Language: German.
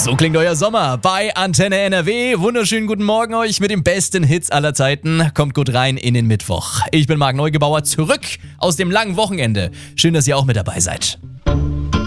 So klingt euer Sommer bei Antenne NRW. Wunderschönen guten Morgen euch mit den besten Hits aller Zeiten. Kommt gut rein in den Mittwoch. Ich bin Marc Neugebauer, zurück aus dem langen Wochenende. Schön, dass ihr auch mit dabei seid.